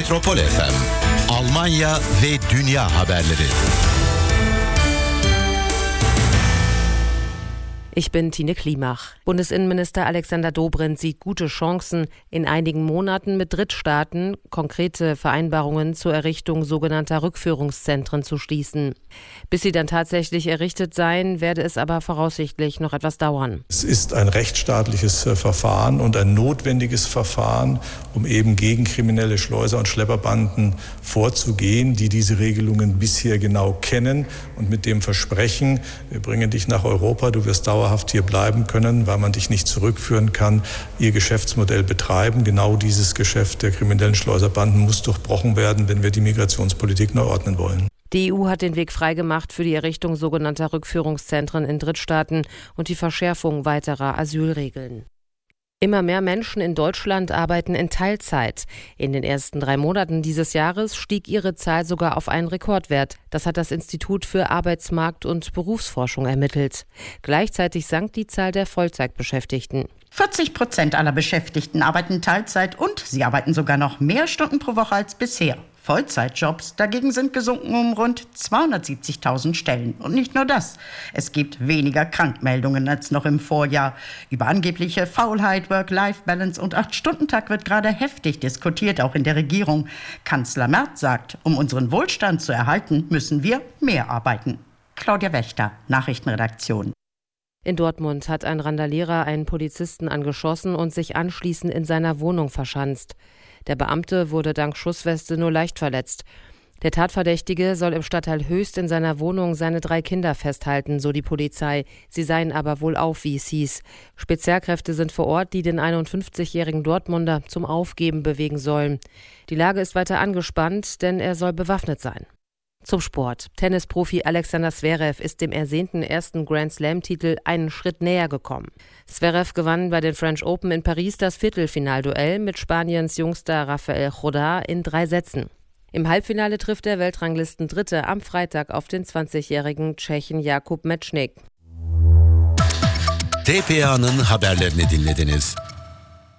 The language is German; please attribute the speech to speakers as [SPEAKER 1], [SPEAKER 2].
[SPEAKER 1] Metropol FM, Almanya ve dünya haberleri.
[SPEAKER 2] Ich bin Tine Klimach. Bundesinnenminister Alexander Dobrindt sieht gute Chancen, in einigen Monaten mit Drittstaaten konkrete Vereinbarungen zur Errichtung sogenannter Rückführungszentren zu schließen. Bis sie dann tatsächlich errichtet seien, werde es aber voraussichtlich noch etwas dauern.
[SPEAKER 3] Es ist ein rechtsstaatliches Verfahren und ein notwendiges Verfahren, um eben gegen kriminelle Schleuser und Schlepperbanden vorzugehen, die diese Regelungen bisher genau kennen und mit dem Versprechen, wir bringen dich nach Europa, du wirst dauerhaft hier bleiben können, weil man dich nicht zurückführen kann, ihr Geschäftsmodell betreiben. Genau dieses Geschäft der kriminellen Schleuserbanden muss durchbrochen werden, wenn wir die Migrationspolitik neu ordnen wollen.
[SPEAKER 2] Die EU hat den Weg freigemacht für die Errichtung sogenannter Rückführungszentren in Drittstaaten und die Verschärfung weiterer Asylregeln. Immer mehr Menschen in Deutschland arbeiten in Teilzeit. In den ersten 3 Monaten dieses Jahres stieg ihre Zahl sogar auf einen Rekordwert. Das hat das Institut für Arbeitsmarkt- und Berufsforschung ermittelt. Gleichzeitig sank die Zahl der Vollzeitbeschäftigten.
[SPEAKER 4] 40% aller Beschäftigten arbeiten Teilzeit und sie arbeiten sogar noch mehr Stunden pro Woche als bisher. Vollzeitjobs dagegen sind gesunken um rund 270.000 Stellen. Und nicht nur das. Es gibt weniger Krankmeldungen als noch im Vorjahr. Über angebliche Faulheit, Work-Life-Balance und 8-Stunden-Tag wird gerade heftig diskutiert, auch in der Regierung. Kanzler Merz sagt, um unseren Wohlstand zu erhalten, müssen wir mehr arbeiten. Claudia Wächter, Nachrichtenredaktion.
[SPEAKER 2] In Dortmund hat ein Randalierer einen Polizisten angeschossen und sich anschließend in seiner Wohnung verschanzt. Der Beamte wurde dank Schussweste nur leicht verletzt. Der Tatverdächtige soll im Stadtteil Höchst in seiner Wohnung seine 3 Kinder festhalten, so die Polizei. Sie seien aber wohlauf, wie es hieß. Spezialkräfte sind vor Ort, die den 51-jährigen Dortmunder zum Aufgeben bewegen sollen. Die Lage ist weiter angespannt, denn er soll bewaffnet sein. Zum Sport. Tennisprofi Alexander Zverev ist dem ersehnten ersten Grand-Slam-Titel einen Schritt näher gekommen. Zverev gewann bei den French Open in Paris das Viertelfinalduell mit Spaniens Jungstar Rafael Jodá in 3 Sätzen. Im Halbfinale trifft der Weltranglistendritte am Freitag auf den 20-jährigen Tschechen Jakub Mečnik.
[SPEAKER 1] TPA'nın haberlerini dinlediniz.